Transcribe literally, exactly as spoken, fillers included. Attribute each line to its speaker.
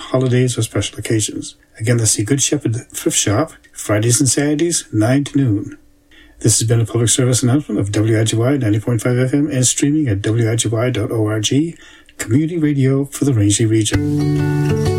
Speaker 1: holidays, or special occasions. Again, that's the Good Shepherd Thrift Shop, Fridays and Saturdays, nine to noon. This has been a public service announcement of W I G Y ninety point five F M and streaming at W I G Y dot org, community radio for the Rangeley region.